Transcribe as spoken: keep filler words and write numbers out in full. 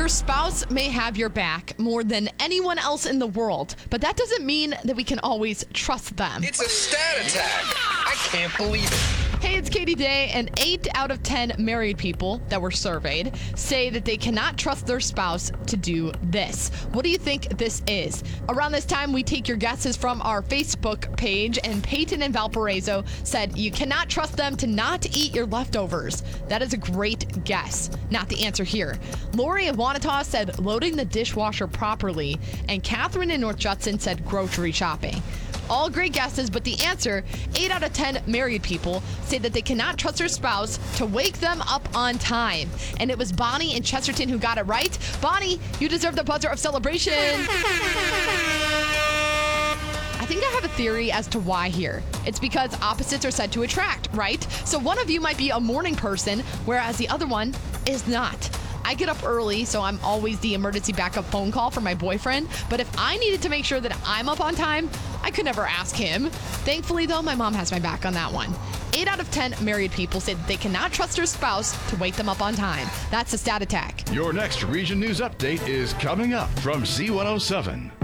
Your spouse may have your back more than anyone else in the world, but that doesn't mean that we can always trust them. It's a stat attack. I can't believe it. Hey, it's Katie Day, and eight out of ten married people that were surveyed say that they cannot trust their spouse to do this. What do you think this is? Around this time, we take your guesses from our Facebook page, and Peyton in Valparaiso said you cannot trust them to not eat your leftovers. That is a great guess. Not the answer here. Lori of Wanata said loading the dishwasher properly, and Catherine in North Judson said grocery shopping. All great guesses, but the answer, eight out of ten married people say that they cannot trust their spouse to wake them up on time. And it was Bonnie in Chesterton who got it right. Bonnie, you deserve the buzzer of celebration. I think I have a theory as to why here. It's because opposites are said to attract, right? So one of you might be a morning person, whereas the other one is not. I get up early, so I'm always the emergency backup phone call for my boyfriend. But if I needed to make sure that I'm up on time, I could never ask him. Thankfully, though, my mom has my back on that one. eight out of ten married people say that they cannot trust their spouse to wake them up on time. That's the Stat Attack. Your next Region News Update is coming up from Z one oh seven.